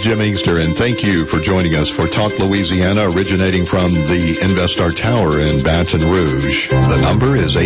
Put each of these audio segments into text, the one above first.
Jim Inkster, and thank you for joining us for Talk Louisiana, originating from the InvestStar Tower in Baton Rouge. The number is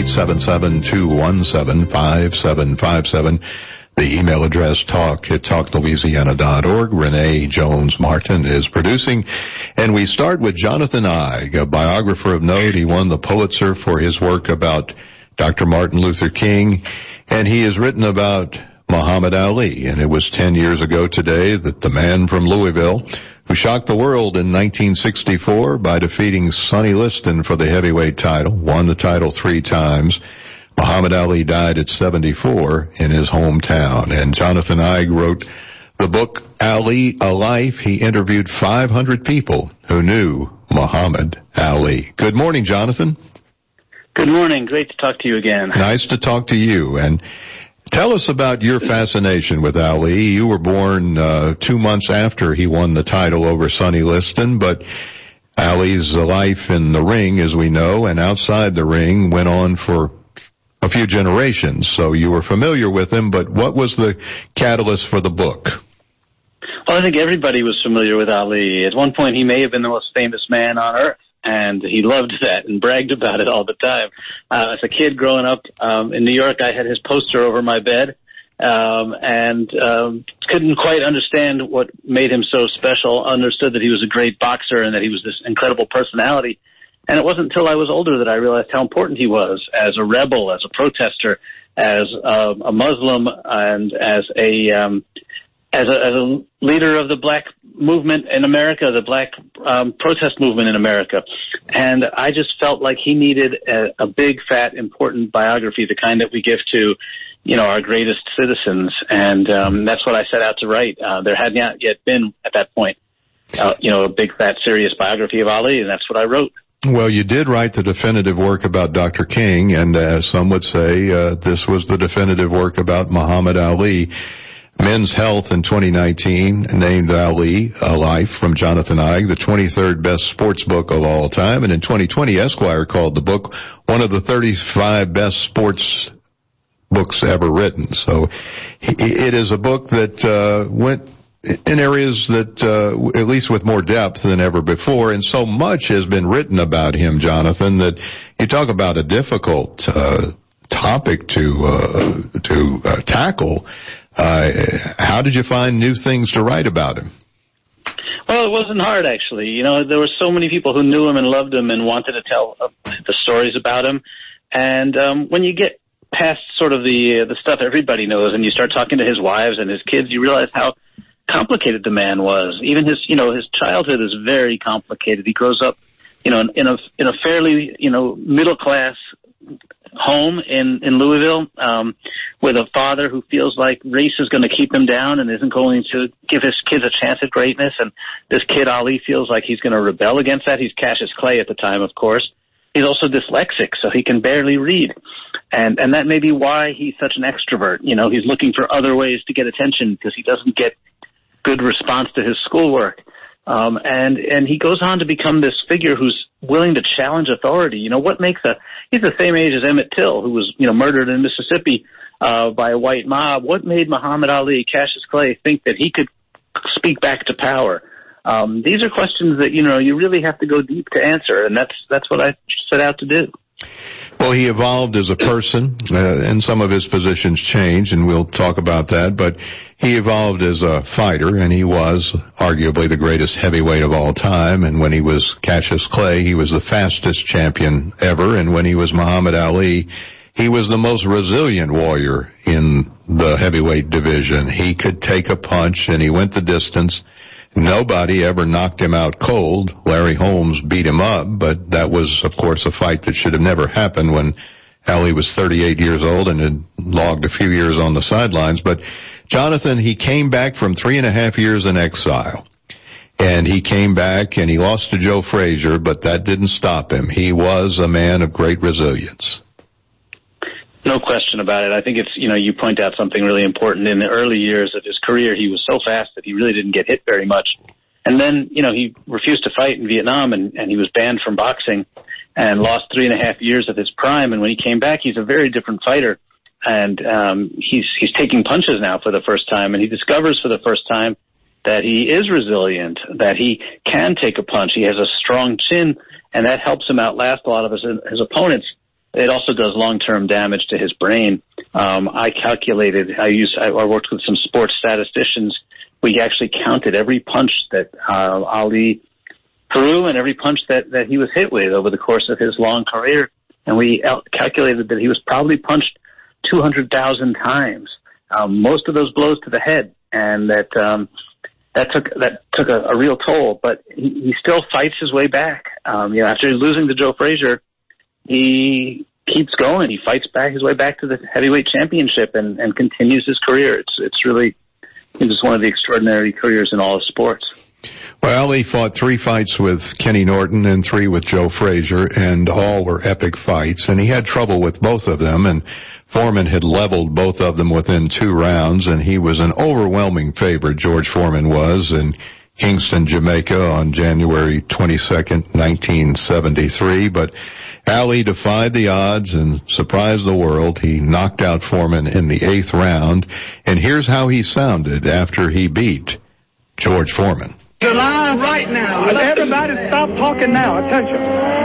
877-217-5757. The email address talk@talklouisiana.org. Renee Jones Martin is producing. And we start with Jonathan Eig, a biographer of note. He won the Pulitzer for his work about Dr. Martin Luther King, and he has written about Muhammad Ali. And it was 10 years ago today that the man from Louisville, who shocked the world in 1964 by defeating Sonny Liston for the heavyweight title, won the title 3 times. Muhammad Ali died at 74 in his hometown. And Jonathan Eig wrote the book, Ali, A Life. He interviewed 500 people who knew Muhammad Ali. Good morning, Jonathan. Good morning. Great to talk to you again. Nice to talk to you. And tell us about your fascination with Ali. You were born 2 months after he won the title over Sonny Liston, but Ali's life in the ring, as we know, and outside the ring went on for a few generations. So you were familiar with him, but what was the catalyst for the book? Well, I think everybody was familiar with Ali. At one point, he may have been the most famous man on earth, and he loved that and bragged about it all the time. As a kid growing up in New York, I had his poster over my bed, and couldn't quite understand what made him so special. Understood that he was a great boxer and that he was this incredible personality. And it wasn't until I was older that I realized how important he was as a rebel, as a protester, as a Muslim, and as a leader of the black movement in America, the black protest movement in America. And I just felt like he needed a big, fat, important biography, the kind that we give to, our greatest citizens. And that's what I set out to write. There had not yet been, at that point, a big, fat, serious biography of Ali, and that's what I wrote. Well, you did write the definitive work about Dr. King, and as some would say, this was the definitive work about Muhammad Ali. Men's Health in 2019 named Ali, A Life, from Jonathan Eig, the 23rd best sports book of all time. And in 2020, Esquire called the book one of the 35 best sports books ever written. So it is a book that went in areas that, at least with more depth than ever before. And so much has been written about him, Jonathan, that you talk about a difficult topic to tackle. How did you find new things to write about him? Well, it wasn't hard, actually. There were so many people who knew him and loved him and wanted to tell the stories about him. And when you get past sort of the stuff everybody knows and you start talking to his wives and his kids, you realize how complicated the man was. Even his childhood is very complicated. He grows up, in a fairly, middle class home in Louisville, with a father who feels like race is going to keep him down and isn't going to give his kids a chance at greatness. And this kid, Ali, feels like he's going to rebel against that. He's Cassius Clay at the time, of course. He's also dyslexic, so he can barely read. And that may be why he's such an extrovert. He's looking for other ways to get attention because he doesn't get good response to his schoolwork. And he goes on to become this figure who's willing to challenge authority. He's the same age as Emmett Till, who was, murdered in Mississippi, by a white mob. What made Muhammad Ali, Cassius Clay, think that he could speak back to power? These are questions that, you really have to go deep to answer. And that's what I set out to do. Well, he evolved as a person, and some of his positions changed, and we'll talk about that, but he evolved as a fighter, and he was arguably the greatest heavyweight of all time, and when he was Cassius Clay, he was the fastest champion ever, and when he was Muhammad Ali, he was the most resilient warrior in the heavyweight division. He could take a punch, and he went the distance. Nobody ever knocked him out cold. Larry Holmes beat him up, but that was, of course, a fight that should have never happened when Ali was 38 years old and had logged a few years on the sidelines. But, Jonathan, he came back from 3.5 years in exile. And he came back and he lost to Joe Frazier, but that didn't stop him. He was a man of great resilience. No question about it. I think it's, you point out something really important. In the early years of his career, he was so fast that he really didn't get hit very much. And then, he refused to fight in Vietnam and he was banned from boxing and lost 3.5 years of his prime. And when he came back, he's a very different fighter. And he's taking punches now for the first time. And he discovers for the first time that he is resilient, that he can take a punch. He has a strong chin, and that helps him outlast a lot of his opponents. It also does long-term damage to his brain. I calculated, I worked with some sports statisticians. We actually counted every punch that Ali threw and every punch that he was hit with over the course of his long career. And we calculated that he was probably punched 200,000 times. Most of those blows to the head, and that took a real toll. But he still fights his way back. After losing to Joe Frazier, he keeps going. He fights back his way back to the heavyweight championship and continues his career. It's really, it was one of the extraordinary careers in all of sports. Well, Ali fought 3 fights with Kenny Norton and 3 with Joe Frazier, and all were epic fights, and he had trouble with both of them, and Foreman had leveled both of them within 2 rounds, and he was an overwhelming favorite, George Foreman was, in Kingston, Jamaica on January 22nd, 1973, but Ali defied the odds and surprised the world. He knocked out Foreman in the 8th round, and here's how he sounded after he beat George Foreman. The line right now. Everybody stop talking now. Attention.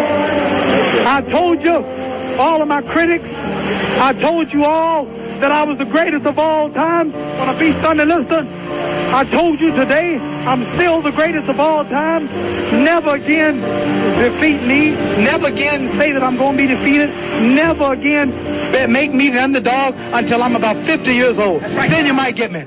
I told you, all of my critics, I told you all that I was the greatest of all time when I beat Sonny Liston. I told you today I'm still the greatest of all time. Never again defeat me. Never again say that I'm going to be defeated. Never again make me the underdog until I'm about 50 years old. Right. Then you might get me.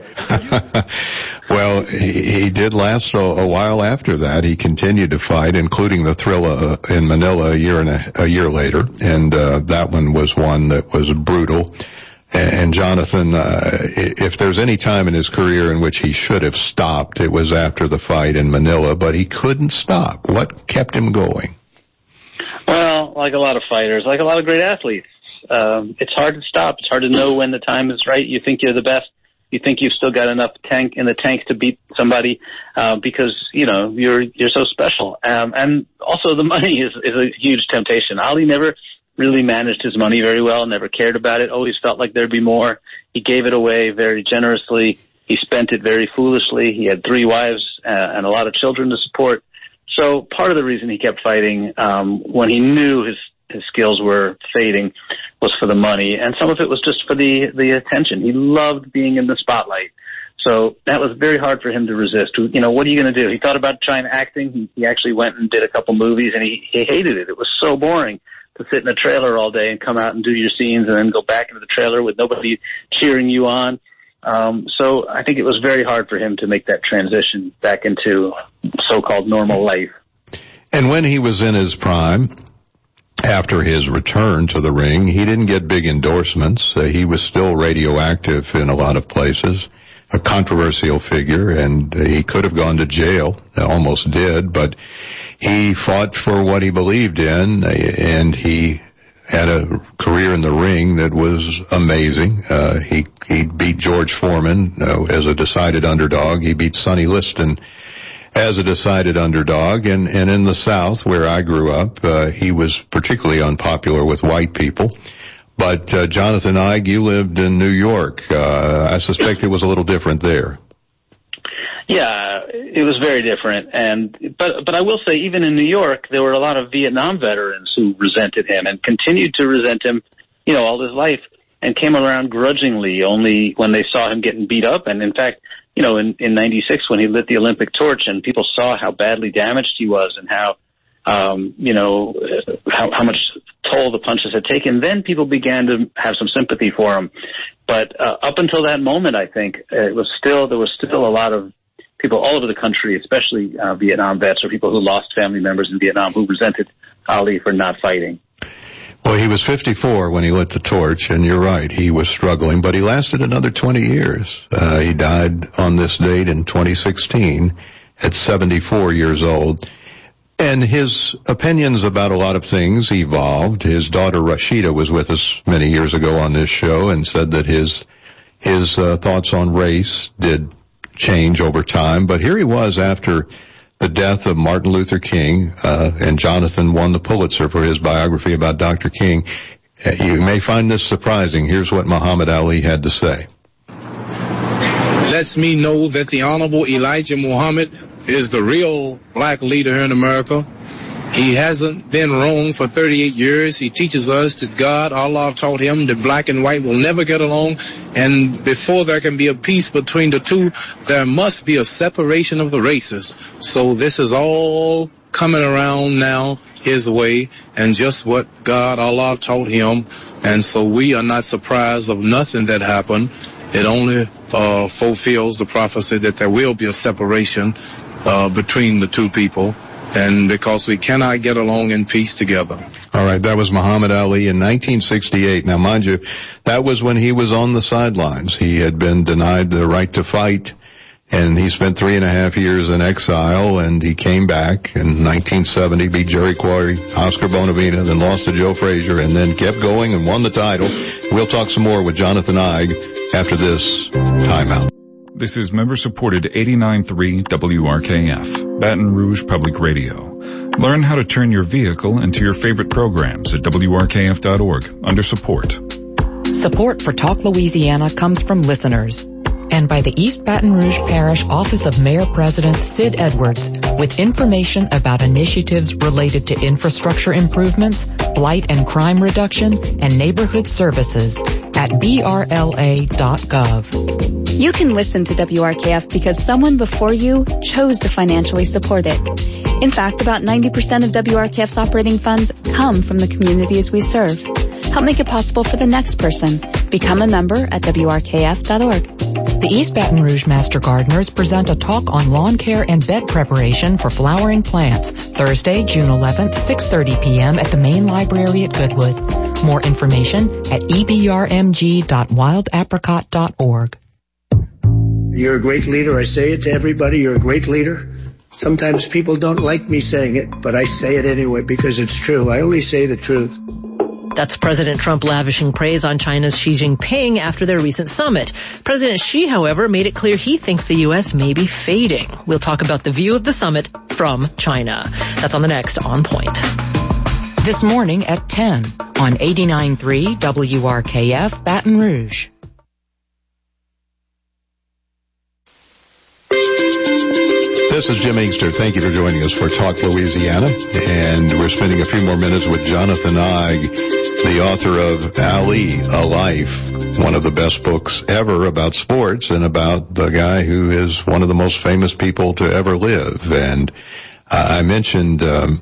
Well, he did last a while after that. He continued to fight, including the Thrilla in Manila a year later, and that one was one that was brutal. And Jonathan, if there's any time in his career in which he should have stopped, it was after the fight in Manila, but he couldn't stop. What kept him going? Well, like a lot of fighters, like a lot of great athletes, it's hard to stop. It's hard to know when the time is right. You think you're the best. You think you've still got enough tank in the tank to beat somebody, because, you're so special. And also the money is a huge temptation. Ali never really managed his money very well, never cared about it, always felt like there'd be more. He gave it away very generously. He spent it very foolishly. He had 3 wives and a lot of children to support. So part of the reason he kept fighting, when he knew his skills were fading, was for the money, and some of it was just for the attention. He loved being in the spotlight. So that was very hard for him to resist. What are you going to do? He thought about trying acting. He actually went and did a couple movies, and he hated it. It was so boring to sit in a trailer all day and come out and do your scenes and then go back into the trailer with nobody cheering you on. So I think it was very hard for him to make that transition back into so-called normal life. And when he was in his prime, after his return to the ring, he didn't get big endorsements. He was still radioactive in a lot of places, a controversial figure, and he could have gone to jail, almost did, but he fought for what he believed in, and he had a career in the ring that was amazing. He beat George Foreman as a decided underdog. He beat Sonny Liston as a decided underdog, and in the South, where I grew up, he was particularly unpopular with white people. But Jonathan Eig, you lived in New York. I suspect it was a little different there. Yeah, it was very different. But I will say, even in New York, there were a lot of Vietnam veterans who resented him and continued to resent him, all his life, and came around grudgingly only when they saw him getting beat up. And in fact, in 96, when he lit the Olympic torch and people saw how badly damaged he was and how much toll the punches had taken, then people began to have some sympathy for him. But up until that moment, I think there was still a lot of people all over the country, especially Vietnam vets or people who lost family members in Vietnam, who resented Ali for not fighting. Well, he was 54 when he lit the torch, and you're right, he was struggling, but he lasted another 20 years. He died on this date in 2016 at 74 years old. And his opinions about a lot of things evolved. His daughter Rashida was with us many years ago on this show and said that his thoughts on race did change over time. But here he was after the death of Martin Luther King, and Jonathan won the Pulitzer for his biography about Dr. King. You may find this surprising. Here's what Muhammad Ali had to say. lets me know that the Honorable Elijah Muhammad is the real black leader here in America. He hasn't been wrong for 38 years. He teaches us that God, Allah taught him that black and white will never get along. And before there can be a peace between the two, there must be a separation of the races. So this is all coming around now his way and just what God, Allah taught him. And so we are not surprised of nothing that happened. It only fulfills the prophecy that there will be a separation between the two people. And because we cannot get along in peace together. All right, that was Muhammad Ali in 1968. Now, mind you, that was when he was on the sidelines. He had been denied the right to fight, and he spent 3.5 years in exile, and he came back in 1970, beat Jerry Quarry, Oscar Bonavena, then lost to Joe Frazier, and then kept going and won the title. We'll talk some more with Jonathan Eig after this timeout. This is member-supported 89.3 WRKF, Baton Rouge Public Radio. Learn how to turn your vehicle into your favorite programs at WRKF.org under support. Support for Talk Louisiana comes from listeners and by the East Baton Rouge Parish Office of Mayor President Sid Edwards with information about initiatives related to infrastructure improvements, blight and crime reduction, and neighborhood services at brla.gov. You can listen to WRKF because someone before you chose to financially support it. In fact, about 90% of WRKF's operating funds come from the communities we serve. Help make it possible for the next person. Become a member at WRKF.org. The East Baton Rouge Master Gardeners present a talk on lawn care and bed preparation for flowering plants, Thursday, June 11th, 6:30 p.m. at the Main Library at Goodwood. More information at ebrmg.wildapricot.org. You're a great leader. I say it to everybody. You're a great leader. Sometimes people don't like me saying it, but I say it anyway because it's true. I only say the truth. That's President Trump lavishing praise on China's Xi Jinping after their recent summit. President Xi, however, made it clear he thinks the U.S. may be fading. We'll talk about the view of the summit from China. That's on the next On Point. This morning at 10 on 89.3 WRKF Baton Rouge. This is Jim Inkster. Thank you for joining us for Talk Louisiana. And we're spending a few more minutes with Jonathan Eig, the author of Ali, A Life, one of the best books ever about sports and about the guy who is one of the most famous people to ever live. And I mentioned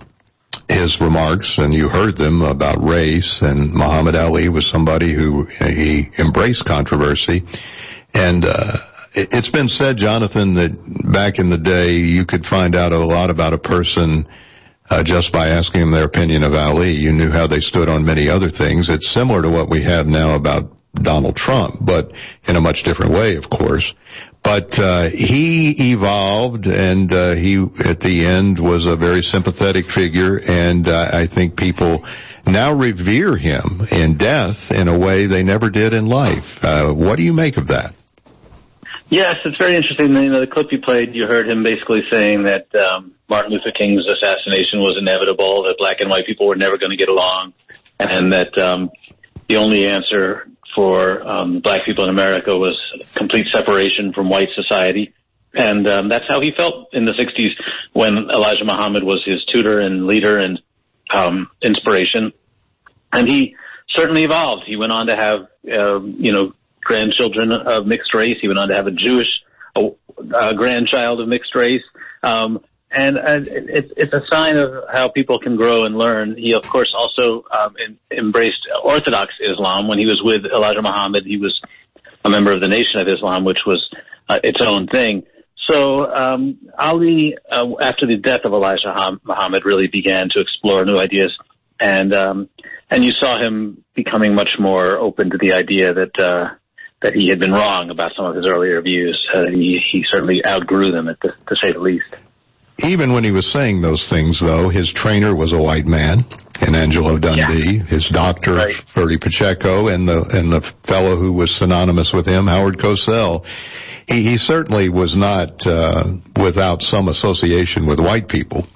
his remarks, and you heard them, about race, and Muhammad Ali was somebody who he embraced controversy. And it's been said, Jonathan, that back in the day you could find out a lot about a person just by asking them their opinion of Ali. You knew how they stood on many other things. It's similar to what we have now about Donald Trump, but in a much different way, of course. But he evolved, and he, at the end, was a very sympathetic figure, and I think people now revere him in death in a way they never did in life. What do you make of that? Yes, it's very interesting. You know, the clip you played, you heard him basically saying that Martin Luther King's assassination was inevitable, that black and white people were never going to get along, and that the only answer for black people in America was complete separation from white society. And that's how he felt in the 60s when Elijah Muhammad was his tutor and leader and inspiration. And he certainly evolved. He went on to have, grandchildren of mixed race. He went on to have a Jewish grandchild of mixed race. And it's a sign of how people can grow and learn. He, of course, also embraced Orthodox Islam. When he was with Elijah Muhammad, he was a member of the Nation of Islam, which was its own thing. So Ali, after the death of Elijah Muhammad, really began to explore new ideas. And you saw him becoming much more open to the idea that he had been wrong about some of his earlier views. He certainly outgrew them, to say the least. Even when he was saying those things, though, his trainer was a white man in Angelo Dundee, his doctor, right, Ferdy Pacheco, and the fellow who was synonymous with him, Howard Cosell. He certainly was not without some association with white people.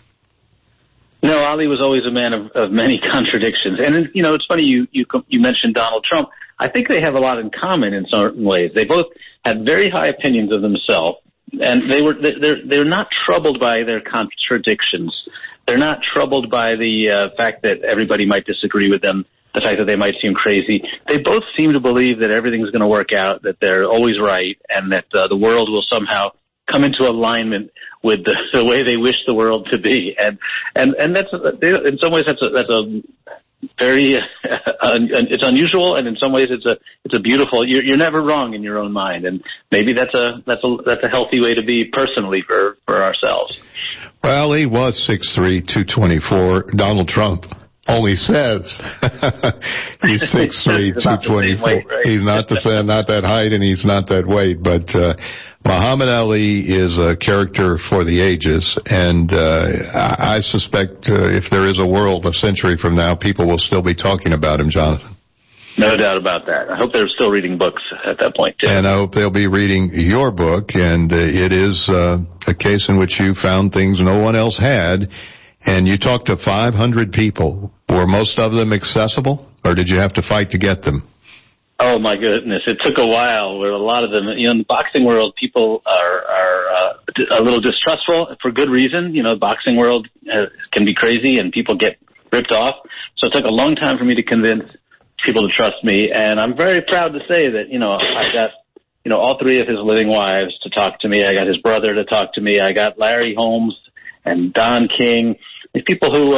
No, Ali was always a man of many contradictions. And, it's funny you mentioned Donald Trump. I think they have a lot in common in certain ways. They both had very high opinions of themselves, and they're not troubled by their contradictions. They're not troubled by the fact that everybody might disagree with them, the fact that they might seem crazy. They both seem to believe that everything's going to work out, that they're always right, and that the world will somehow come into alignment with the way they wish the world to be. And that's, in some ways, that's a very, it's unusual, and in some ways it's a beautiful, you're never wrong in your own mind. And maybe that's a healthy way to be personally for ourselves. Well, he was 6'3", 224. Donald Trump only says he's 6'3", 224. Weight, right? He's not that height, and he's not that weight. But Muhammad Ali is a character for the ages, and I suspect if there is a world a century from now, people will still be talking about him, Jonathan. No doubt about that. I hope they're still reading books at that point, too. And I hope they'll be reading your book, and it is a case in which you found things no one else had, and you talked to 500 people. Were most of them accessible, or did you have to fight to get them? Oh, my goodness. It took a while where a lot of them, in the boxing world, people are a little distrustful for good reason. The boxing world can be crazy, and people get ripped off. So it took a long time for me to convince people to trust me, and I'm very proud to say that, I got, all three of his living wives to talk to me. I got his brother to talk to me. I got Larry Holmes and Don King. These people who,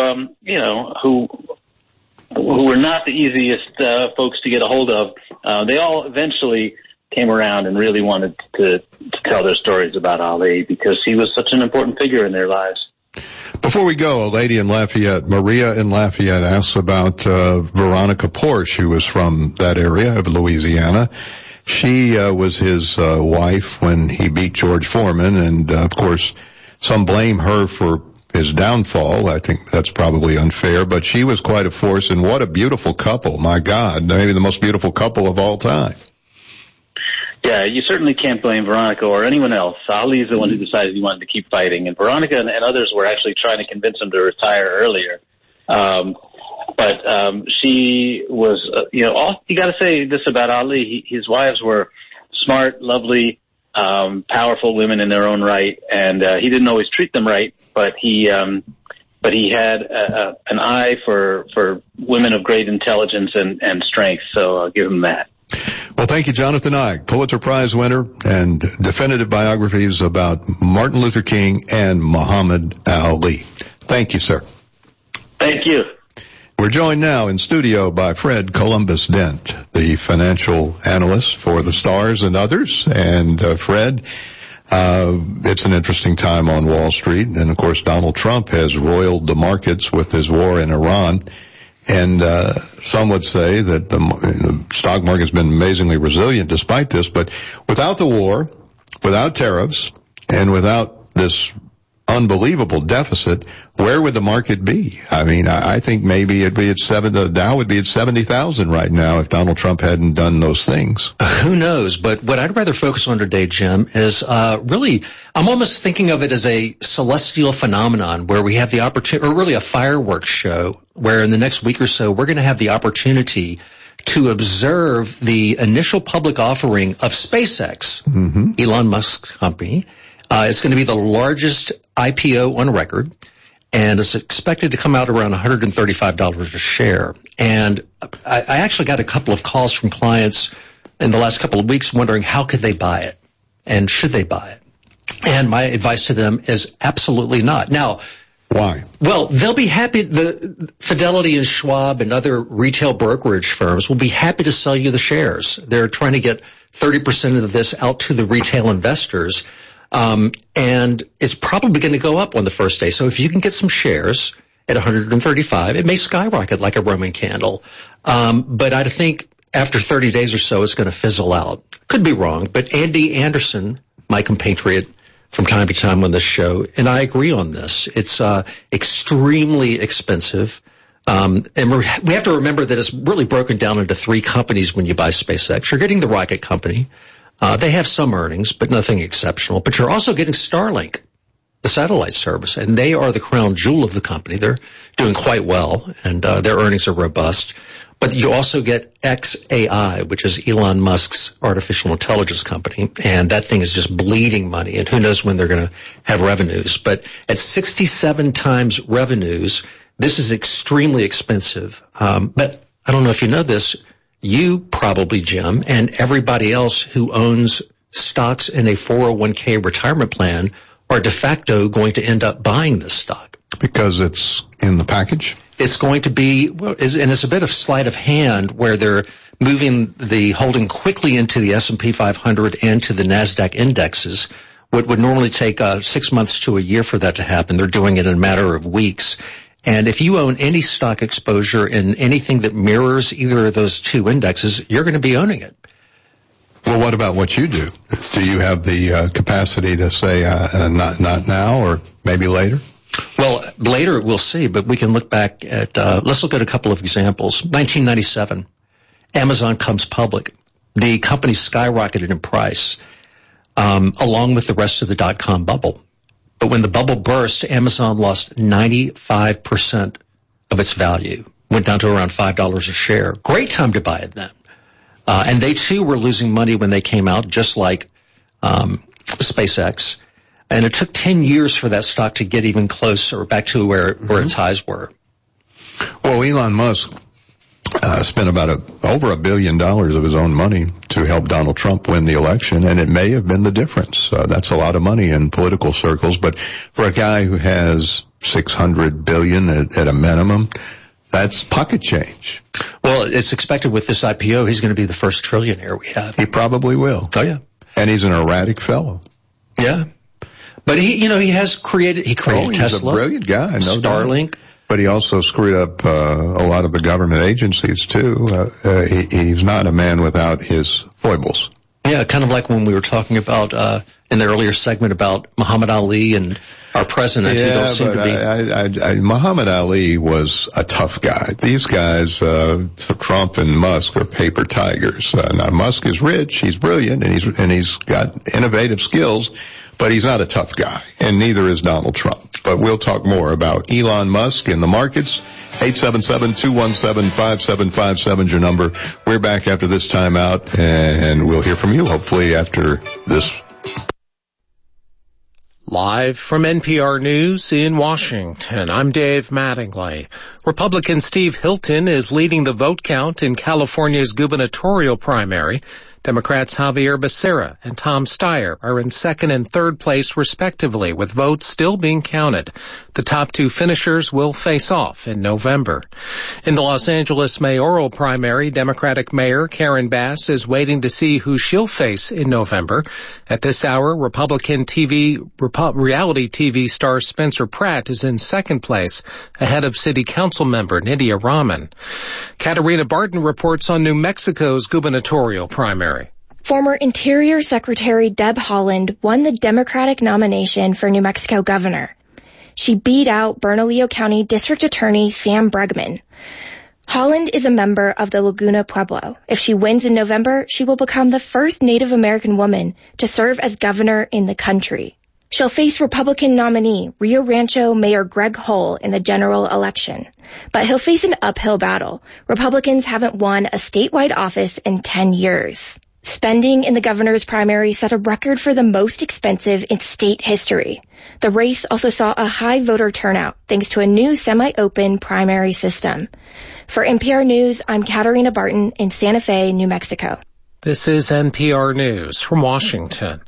who were not the easiest folks to get a hold of. They all eventually came around and really wanted to tell their stories about Ali because he was such an important figure in their lives. Before we go, a lady in Lafayette, Maria in Lafayette, asks about Veronica Porsche, who was from that area of Louisiana. She was his wife when he beat George Foreman, and of course, some blame her for his downfall. I think that's probably unfair, but she was quite a force, and what a beautiful couple. My God, maybe the most beautiful couple of all time. Yeah, you certainly can't blame Veronica or anyone else. Ali's the one who decided he wanted to keep fighting, and Veronica and others were actually trying to convince him to retire earlier. But she was, you got to say this about Ali. His wives were smart, lovely, powerful women in their own right, and he didn't always treat them right, but he had an eye for women of great intelligence and strength. So I'll give him that. Well, thank you, Jonathan Eich, Pulitzer Prize winner, and definitive biographies about Martin Luther King and Muhammad Ali. Thank you, sir. Thank you. We're joined now in studio by Fred Columbus Dent, the financial analyst for the Stars and others. And Fred, it's an interesting time on Wall Street. And, of course, Donald Trump has roiled the markets with his war in Iran. And some would say that the stock market has been amazingly resilient despite this. But without the war, without tariffs, and without this unbelievable deficit, where would the market be? I mean, I think maybe it'd be at the Dow would be at 70,000 right now if Donald Trump hadn't done those things. Who knows? But what I'd rather focus on today, Jim, is really, I'm almost thinking of it as a celestial phenomenon where we have the opportunity, or really a fireworks show, where in the next week or so we're going to have the opportunity to observe the initial public offering of SpaceX, Elon Musk's company. It's going to be the largest IPO on record, and it's expected to come out around $135 a share. And I actually got a couple of calls from clients in the last couple of weeks wondering how could they buy it and should they buy it. And my advice to them is absolutely not. Now, why? Well, they'll be happy. The Fidelity and Schwab and other retail brokerage firms will be happy to sell you the shares. They're trying to get 30% of this out to the retail investors. And it's probably going to go up on the first day. So if you can get some shares at 135, it may skyrocket like a Roman candle. But I think after 30 days or so, it's going to fizzle out. Could be wrong, but Andy Anderson, my compatriot from time to time on this show, and I agree on this. It's extremely expensive. And we have to remember that it's really broken down into three companies when you buy SpaceX. You're getting the rocket company. They have some earnings, but nothing exceptional. But you're also getting Starlink. the satellite service, and they are the crown jewel of the company. They're doing quite well, and their earnings are robust. But you also get xAI, which is Elon Musk's artificial intelligence company, and that thing is just bleeding money, and who knows when they're going to have revenues. But at 67 times revenues, this is extremely expensive. But I don't know if you know this, you probably, Jim, and everybody else who owns stocks in a 401k retirement plan are de facto going to end up buying this stock. Because it's in the package? It's going to be, and it's a bit of sleight of hand where they're moving the holding quickly into the S&P 500 and to the NASDAQ indexes. What would normally take 6 months to a year for that to happen, they're doing it in a matter of weeks. And if you own any stock exposure in anything that mirrors either of those two indexes, you're going to be owning it. Well, what about what you do? Do you have the capacity to say not now or maybe later? Well, later we'll see, but we can look back at, let's look at a couple of examples. 1997, Amazon comes public. The company skyrocketed in price, along with the rest of the dot-com bubble. But when the bubble burst, Amazon lost 95% of its value, went down to around $5 a share. Great time to buy it then. And they too were losing money when they came out, just like SpaceX. And it took 10 years for that stock to get even closer back to where its highs were. Well, Elon Musk spent about over $1 billion of his own money to help Donald Trump win the election, and it may have been the difference. That's a lot of money in political circles, but for a guy who has $600 billion at a minimum, that's pocket change. Well, it's expected with this IPO, he's going to be the first trillionaire we have. He probably will. Oh, yeah. And he's an erratic fellow. Yeah. But he created Tesla. He's a brilliant guy, no Starlink. doubt. But he also screwed up a lot of the government agencies, too. He's not a man without his foibles. Yeah, kind of like when we were talking about in the earlier segment about Muhammad Ali and our president. Yeah, who don't seem to be. Muhammad Ali was a tough guy. These guys, Trump and Musk, are paper tigers. Now Musk is rich, he's brilliant, and he's got innovative skills, but he's not a tough guy, and neither is Donald Trump. But we'll talk more about Elon Musk in the markets. 877-217-5757 is your number. We're back after this timeout, and we'll hear from you, hopefully, after this. Live from NPR News in Washington, I'm Dave Mattingly. Republican Steve Hilton is leading the vote count in California's gubernatorial primary. Democrats Javier Becerra and Tom Steyer are in second and third place respectively, with votes still being counted. The top two finishers will face off in November. In the Los Angeles mayoral primary, Democratic Mayor Karen Bass is waiting to see who she'll face in November. At this hour, Republican reality TV star Spencer Pratt is in second place, ahead of City Council member Nydia Rahman. Katarina Barton reports on New Mexico's gubernatorial primary. Former Interior Secretary Deb Haaland won the Democratic nomination for New Mexico governor. She beat out Bernalillo County District Attorney Sam Bregman. Haaland is a member of the Laguna Pueblo. If she wins in November, she will become the first Native American woman to serve as governor in the country. She'll face Republican nominee Rio Rancho Mayor Greg Hull in the general election. But he'll face an uphill battle. Republicans haven't won a statewide office in 10 years. Spending in the governor's primary set a record for the most expensive in state history. The race also saw a high voter turnout thanks to a new semi-open primary system. For NPR News, I'm Katarina Barton in Santa Fe, New Mexico. This is NPR News from Washington.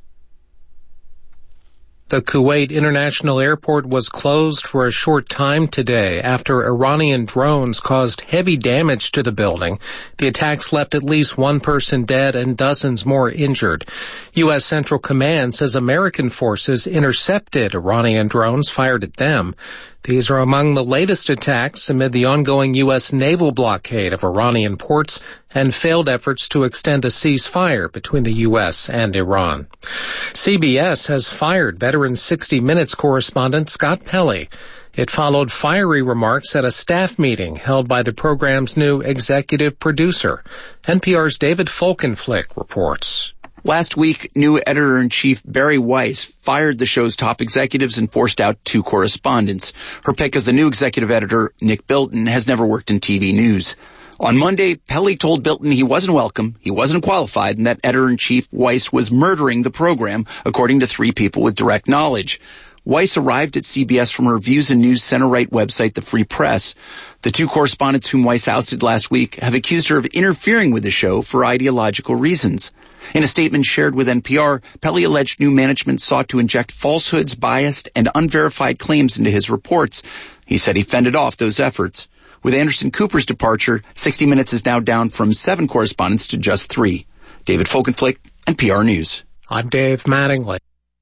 The Kuwait International Airport was closed for a short time today after Iranian drones caused heavy damage to the building. The attacks left at least one person dead and dozens more injured. U.S. Central Command says American forces intercepted Iranian drones fired at them. These are among the latest attacks amid the ongoing U.S. naval blockade of Iranian ports and failed efforts to extend a ceasefire between the U.S. and Iran. CBS has fired veteran 60 Minutes correspondent Scott Pelley. It followed fiery remarks at a staff meeting held by the program's new executive producer. NPR's David Folkenflik reports. Last week, new editor-in-chief Barry Weiss fired the show's top executives and forced out 2 correspondents. Her pick as the new executive editor, Nick Bilton, has never worked in TV news. On Monday, Pelley told Bilton he wasn't welcome, he wasn't qualified, and that editor-in-chief Weiss was murdering the program, according to 3 people with direct knowledge. Weiss arrived at CBS from her Views and News center-right website, The Free Press. The 2 correspondents whom Weiss ousted last week have accused her of interfering with the show for ideological reasons. In a statement shared with NPR, Pelley alleged new management sought to inject falsehoods, biased, and unverified claims into his reports. He said he fended off those efforts. With Anderson Cooper's departure, 60 Minutes is now down from 7 correspondents to just 3. David Folkenflik, NPR News. I'm Dave Mattingly.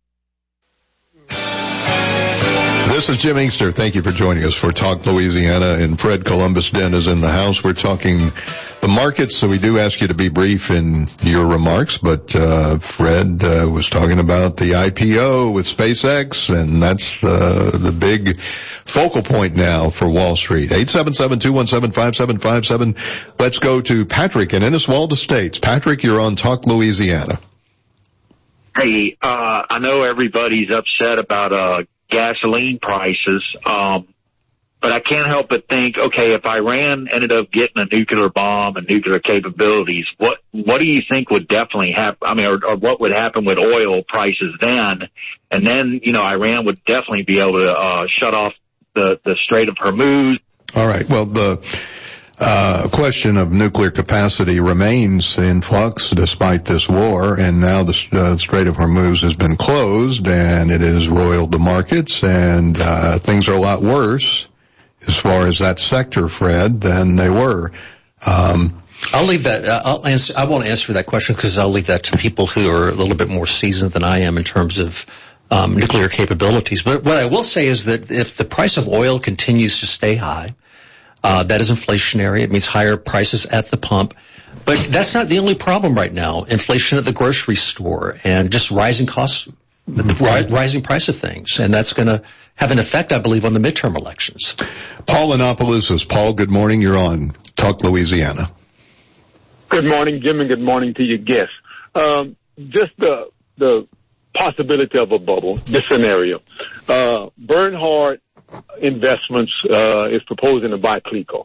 This is Jim Inkster. Thank you for joining us for Talk Louisiana, and Fred Columbus Den is in the house. We're talking the markets, so we do ask you to be brief in your remarks, but Fred was talking about the IPO with SpaceX, and that's the big focal point now for Wall Street. 877-217-5757. Let's go to Patrick in Inniswalda Estates. Patrick, you're on Talk Louisiana. Hey, I know everybody's upset about gasoline prices, but I can't help but think, okay, if Iran ended up getting a nuclear bomb and nuclear capabilities, what do you think would definitely happen? I mean, or what would happen with oil prices then? And then, Iran would definitely be able to shut off the Strait of Hormuz. All right. Well, the question of nuclear capacity remains in flux despite this war, and now the Strait of Hormuz has been closed, and it has roiled the markets, and things are a lot worse as far as that sector, Fred, than they were. I'll leave that. I won't answer that question because I'll leave that to people who are a little bit more seasoned than I am in terms of nuclear capabilities. But what I will say is that if the price of oil continues to stay high, that is inflationary. It means higher prices at the pump. But that's not the only problem right now. Inflation at the grocery store and just rising costs, rising price of things. And that's going to have an effect, I believe, on the midterm elections. Paul in Opelousas. Paul, good morning. You're on Talk Louisiana. Good morning, Jim, and good morning to your guests. Just the possibility of a bubble, this scenario. Bernhard Investments is proposing to buy Cleco.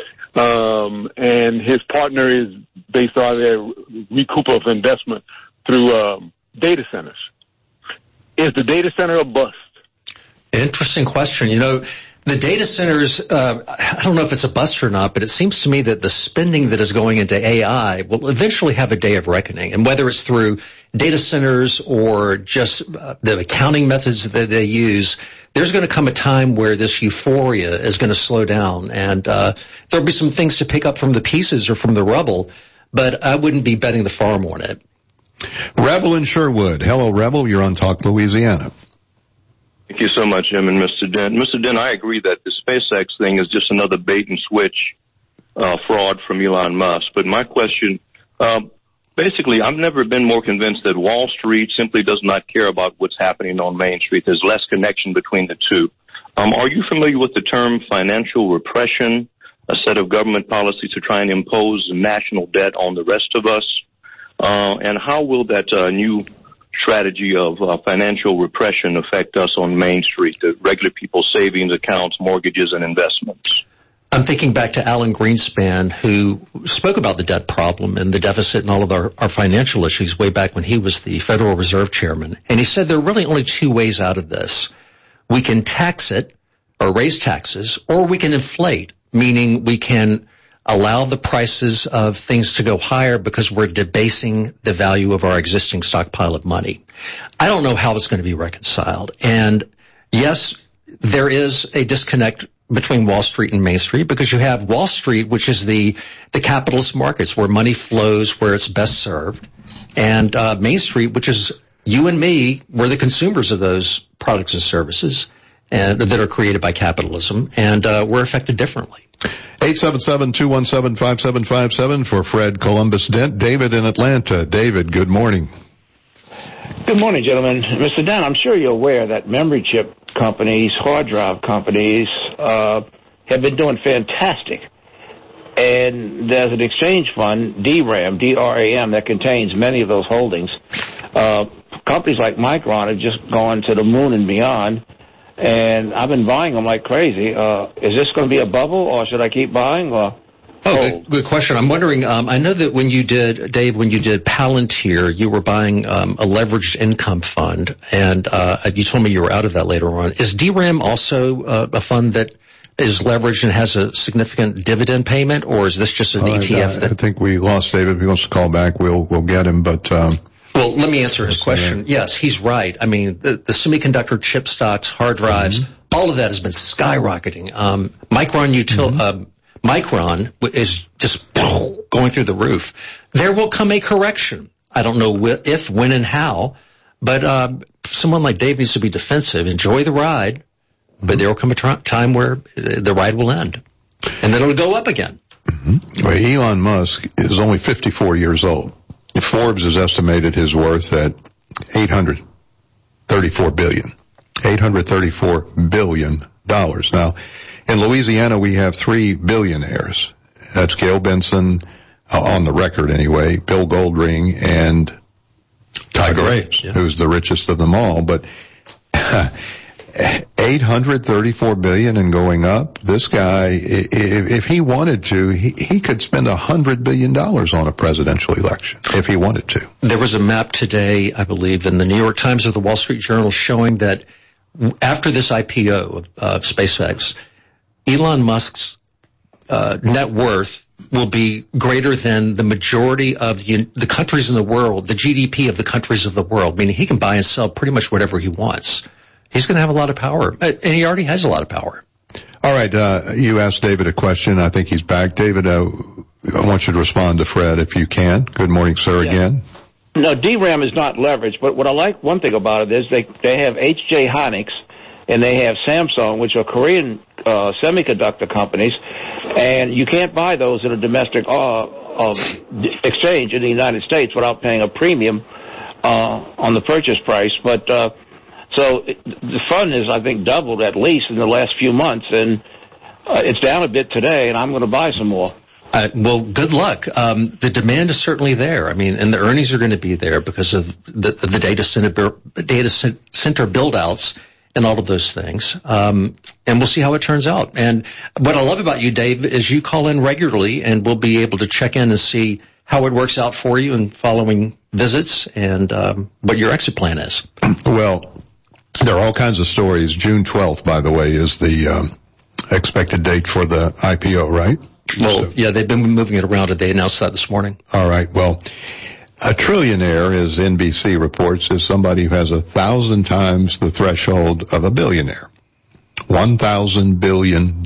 And his partner is based on their recoup of investment through data centers. Is the data center a bust? Interesting question. The data centers, I don't know if it's a bust or not, but it seems to me that the spending that is going into AI will eventually have a day of reckoning. And whether it's through data centers or just the accounting methods that they use, there's going to come a time where this euphoria is going to slow down. And there'll be some things to pick up from the pieces or from the rubble, but I wouldn't be betting the farm on it. Rebel in Sherwood. Hello, Rebel. You're on Talk Louisiana. Thank you so much, Jim and Mr. Dent. Mr. Dent, I agree that the SpaceX thing is just another bait and switch fraud from Elon Musk. But my question, basically, I've never been more convinced that Wall Street simply does not care about what's happening on Main Street. There's less connection between the two. Are you familiar with the term financial repression, a set of government policies to try and impose national debt on the rest of us? And how will that new strategy of financial repression affect us on Main Street, the regular people's savings accounts, mortgages, and investments? I'm thinking back to Alan Greenspan, who spoke about the debt problem and the deficit and all of our financial issues way back when he was the Federal Reserve Chairman. And he said there are really only 2 ways out of this. We can tax it or raise taxes, or we can inflate, meaning we can allow the prices of things to go higher because we're debasing the value of our existing stockpile of money. I don't know how it's going to be reconciled. And yes, there is a disconnect between Wall Street and Main Street because you have Wall Street, which is the capitalist markets where money flows where it's best served, and Main Street, which is you and me, we're the consumers of those products and services and that are created by capitalism, and we're affected differently. 877-217-5757 for Fred Columbus Dent. David in Atlanta. David, good morning. Good morning, gentlemen. Mr. Dent, I'm sure you're aware that memory chip companies, hard drive companies, have been doing fantastic. and there's an exchange fund, DRAM, D-R-A-M, that contains many of those holdings. Companies like Micron have just gone to the moon and beyond, and I've been buying them like crazy. Is this going to be a bubble, or should I keep buying? Good question. I'm wondering, I know that when you did Palantir, you were buying a leveraged income fund, and you told me you were out of that later on. Is DRAM also a fund that is leveraged and has a significant dividend payment, or is this just an ETF? I think we lost David. If he wants to call back, we'll get him, but... Well, let me answer his question. Yes, he's right. I mean, the semiconductor chip stocks, hard drives, all of that has been skyrocketing. Micron is just going through the roof. There will come a correction. I don't know if, when, and how, but someone like Dave needs to be defensive. Enjoy the ride, but there will come a time where the ride will end, and then it'll go up again. Well, Elon Musk is only 54 years old. Forbes has estimated his worth at $834 billion. $834 billion. Now, in Louisiana, we have 3 billionaires. That's Gail Benson, on the record anyway, Bill Goldring, and Tiger Apes, who's the richest of them all. But $834 billion and going up. This guy, if he wanted to, he could spend $100 billion on a presidential election if he wanted to. There was a map today, I believe, in the New York Times or the Wall Street Journal showing that after this IPO of SpaceX, Elon Musk's net worth will be greater than the majority of the countries in the world, the GDP of the countries of the world, meaning he can buy and sell pretty much whatever he wants. He's going to have a lot of power, and he already has a lot of power. All right, you asked David a question. I think he's back. David, I want you to respond to Fred if you can. Good morning, sir, again. No, DRAM is not leveraged, but what I like, one thing about it is they have H.J. Hynix, and they have Samsung, which are Korean semiconductor companies, and you can't buy those in a domestic exchange in the United States without paying a premium on the purchase price. But so the fund is, I think, doubled at least in the last few months, and it's down a bit today, and I'm going to buy some more. Well, good luck. The demand is certainly there. I mean, and the earnings are going to be there because of the data center build-outs and all of those things. And we'll see how it turns out. And what I love about you, Dave, is you call in regularly, and we'll be able to check in and see how it works out for you in following visits and what your exit plan is. Well, there are all kinds of stories. June 12th, by the way, is the expected date for the IPO, right? Well, yeah, they've been moving it around, and they announced that this morning. All right. Well, a trillionaire, as NBC reports, is somebody who has 1,000 times the threshold of a billionaire. $1,000 billion.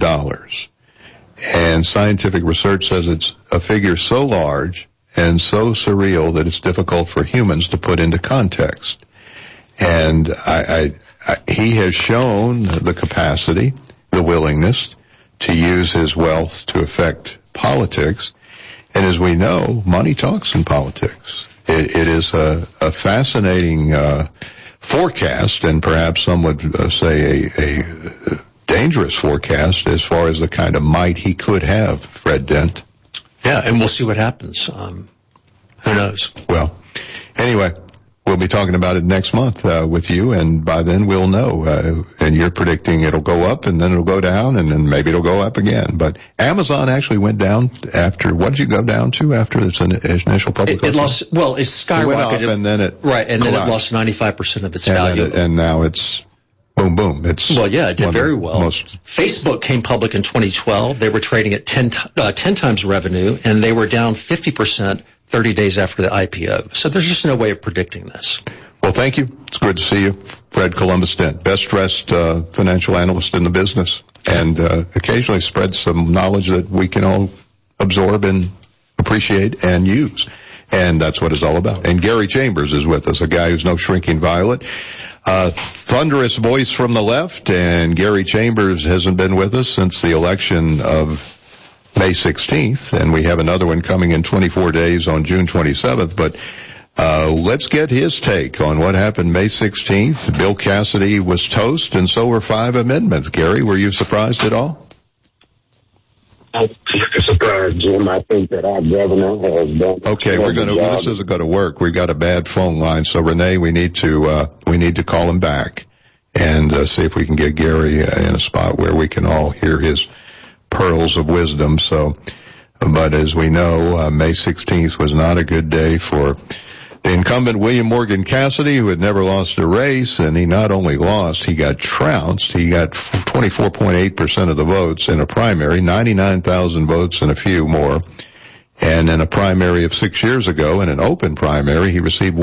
And scientific research says it's a figure so large and so surreal that it's difficult for humans to put into context. And he has shown the capacity, the willingness to use his wealth to affect politics. And as we know, money talks in politics. It is a fascinating forecast, and perhaps some would say a dangerous forecast as far as the kind of might he could have, Fred Dent. Yeah, and we'll see what happens. Who knows? Well, anyway, we'll be talking about it next month with you, and by then we'll know. And you're predicting it'll go up, and then it'll go down, and then maybe it'll go up again. But Amazon actually went down after, what did you go down to after its initial public? It lost, well, it skyrocketed. It went up, and then it right, and collapsed. Then it lost 95% of its value. And now it's boom, boom. It's well, yeah, it did very well. Facebook came public in 2012. They were trading at 10 times revenue, and they were down 50%. 30 days after the IPO. So there's just no way of predicting this. Well, thank you. It's good to see you. Fred Columbus Dent, best dressed financial analyst in the business, and occasionally spreads some knowledge that we can all absorb and appreciate and use. And that's what it's all about. And Gary Chambers is with us, a guy who's no shrinking violet. Thunderous voice from the left, and Gary Chambers hasn't been with us since the election of May 16th, and we have another one coming in 24 days on June 27th. But let's get his take on what happened May 16th. Bill Cassidy was toast, and so were 5 amendments. Gary, were you surprised at all? surprise, Jim. I think that our governor has done. Okay, this isn't going to work. We've got a bad phone line, so Renee, we need to call him back and see if we can get Gary in a spot where we can all hear his pearls of wisdom. So, but as we know, May 16th was not a good day for the incumbent William Morgan Cassidy, who had never lost a race, and he not only lost, he got trounced. He got 24.8% of the votes in a primary, 99,000 votes and a few more. And in a primary of 6 years ago, in an open primary, he received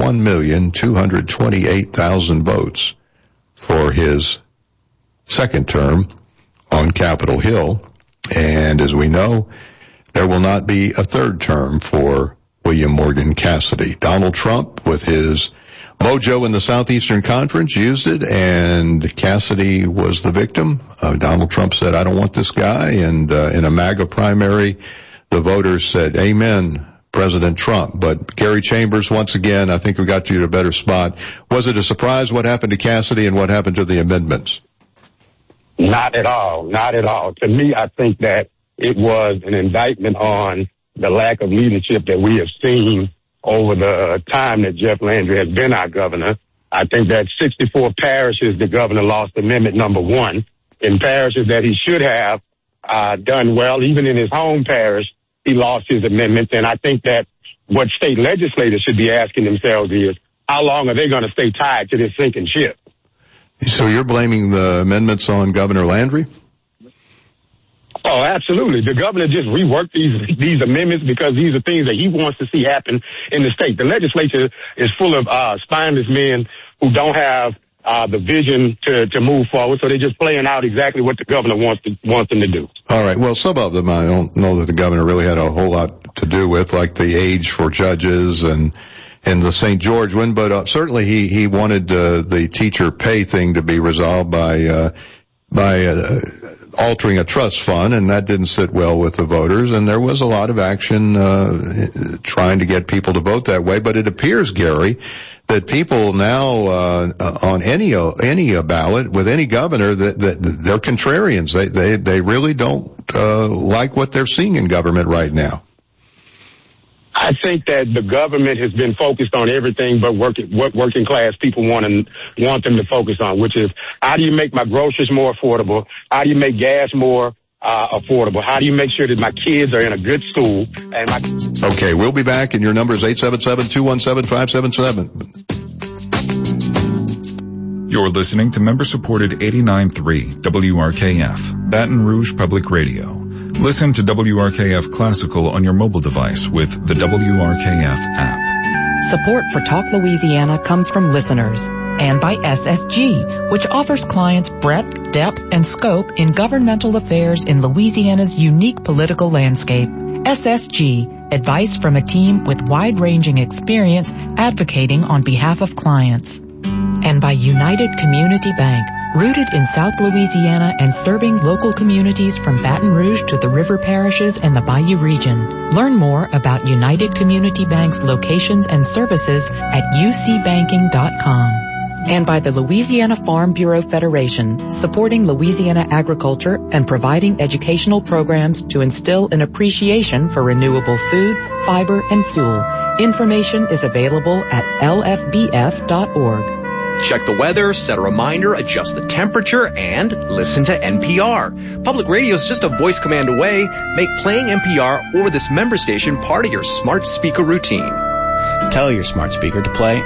1,228,000 votes for his second term on Capitol Hill. And as we know, there will not be a third term for William Morgan Cassidy. Donald Trump, with his mojo in the Southeastern Conference, used it, and Cassidy was the victim. Donald Trump said, I don't want this guy, and in a MAGA primary, the voters said, amen, President Trump. But Gary Chambers, once again, I think we got you to a better spot. Was it a surprise what happened to Cassidy and what happened to the amendments? Not at all. Not at all. To me, I think that it was an indictment on the lack of leadership that we have seen over the time that Jeff Landry has been our governor. I think that 64 parishes the governor lost amendment number 1. In parishes that he should have done well, even in his home parish, he lost his amendments. And I think that what state legislators should be asking themselves is, how long are they going to stay tied to this sinking ship? So you're blaming the amendments on Governor Landry? Oh, absolutely. The governor just reworked these amendments because these are things that he wants to see happen in the state. The legislature is full of spineless men who don't have the vision to move forward, so they're just playing out exactly what the governor wants them to do. All right. Well, some of them I don't know that the governor really had a whole lot to do with, like the age for judges and the St. George one, but certainly he wanted the teacher pay thing to be resolved by altering a trust fund, and that didn't sit well with the voters, and there was a lot of action trying to get people to vote that way. But it appears, Gary, that people now on any ballot with any governor that they're contrarians. They really don't like what they're seeing in government right now. I think that the government has been focused on everything but what working class people want them to focus on, which is, how do you make my groceries more affordable? How do you make gas more affordable? How do you make sure that my kids are in a good school? Okay, we'll be back, and your number is 877-217-5777. You're listening to member-supported 89.3 WRKF, Baton Rouge Public Radio. Listen to WRKF Classical on your mobile device with the WRKF app. Support for Talk Louisiana comes from listeners and by SSG, which offers clients breadth, depth, and scope in governmental affairs in Louisiana's unique political landscape. SSG, advice from a team with wide-ranging experience advocating on behalf of clients. And by United Community Bank, rooted in South Louisiana and serving local communities from Baton Rouge to the river parishes and the Bayou region. Learn more about United Community Bank's locations and services at ucbanking.com. And by the Louisiana Farm Bureau Federation, supporting Louisiana agriculture and providing educational programs to instill an appreciation for renewable food, fiber, and fuel. Information is available at lfbf.org. Check the weather, set a reminder, adjust the temperature, and listen to NPR. Public radio is just a voice command away. Make playing NPR or this member station part of your smart speaker routine. Tell your smart speaker to play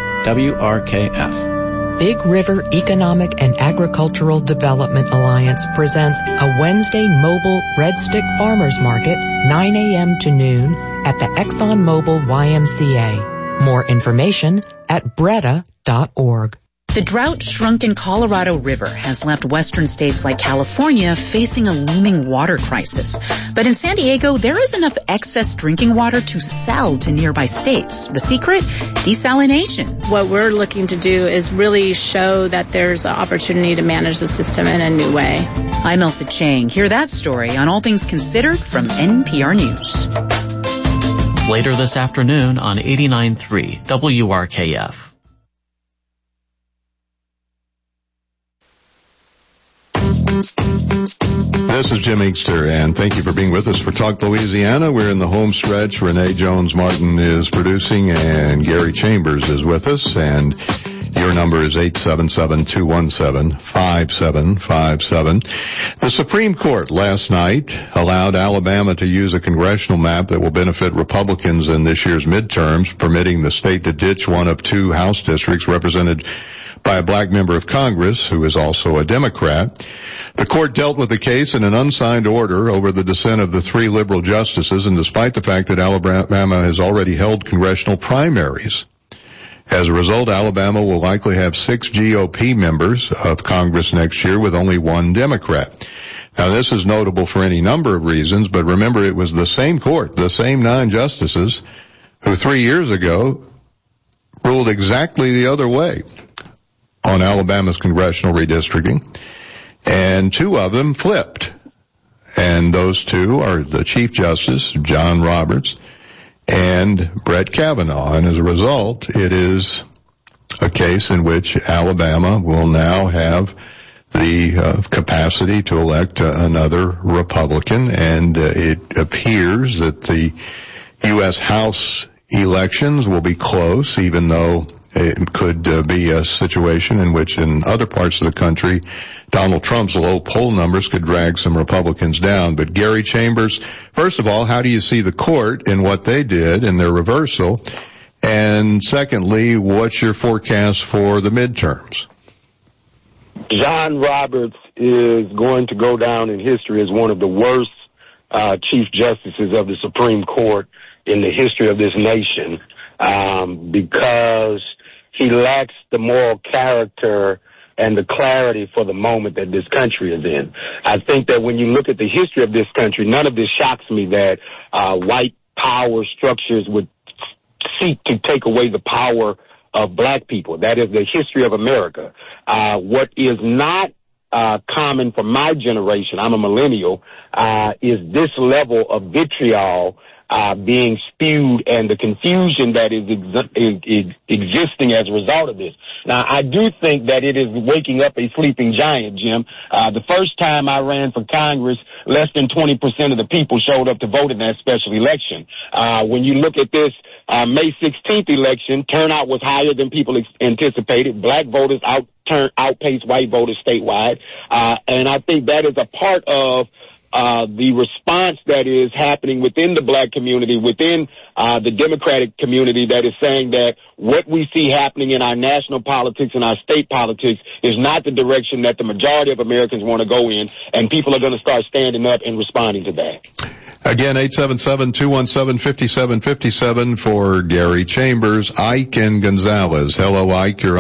WRKF. Big River Economic and Agricultural Development Alliance presents a Wednesday mobile Red Stick Farmers Market, 9 a.m. to noon at the ExxonMobil YMCA. More information at breda.org. The drought-shrunken Colorado River has left western states like California facing a looming water crisis. But in San Diego, there is enough excess drinking water to sell to nearby states. The secret? Desalination. What we're looking to do is really show that there's an opportunity to manage the system in a new way. I'm Elsa Chang. Hear that story on All Things Considered from NPR News. Later this afternoon on 89.3 WRKF. This is Jim Inkster, and thank you for being with us for Talk Louisiana. We're in the home stretch. Renee Jones-Martin is producing, and Gary Chambers is with us, and your number is 877-217-5757. The Supreme Court last night allowed Alabama to use a congressional map that will benefit Republicans in this year's midterms, permitting the state to ditch one of two House districts represented by a black member of Congress who is also a Democrat. The court dealt with the case in an unsigned order over the dissent of the three liberal justices, and despite the fact that Alabama has already held congressional primaries. As a result, Alabama will likely have 6 GOP members of Congress next year with only one Democrat. Now, this is notable for any number of reasons, but remember, it was the same court, the same 9 justices, who 3 years ago ruled exactly the other way on Alabama's congressional redistricting, and 2 of them flipped. And those 2 are the Chief Justice, John Roberts, and Brett Kavanaugh. And as a result, it is a case in which Alabama will now have the capacity to elect another Republican, and it appears that the U.S. House elections will be close, even though it could be a situation in which in other parts of the country, Donald Trump's low poll numbers could drag some Republicans down. But Gary Chambers, first of all, how do you see the court in what they did in their reversal? And secondly, what's your forecast for the midterms? John Roberts is going to go down in history as one of the worst chief justices of the Supreme Court in the history of this nation, because he lacks the moral character and the clarity for the moment that this country is in. I think that when you look at the history of this country, none of this shocks me that white power structures would seek to take away the power of black people. That is the history of America. What is not common for my generation, I'm a millennial, is this level of vitriol being spewed and the confusion that is existing as a result of this. Now, I do think that it is waking up a sleeping giant, Jim. The first time I ran for Congress, less than 20% of the people showed up to vote in that special election. When you look at this May 16th election, turnout was higher than people anticipated. Black voters outpaced white voters statewide. And I think that is a part of the response that is happening within the black community, within the Democratic community, that is saying that what we see happening in our national politics and our state politics is not the direction that the majority of Americans want to go in, and people are going to start standing up and responding to that. Again, 877-217-5757 for Gary Chambers, Ike and Gonzalez. Hello, Ike. You're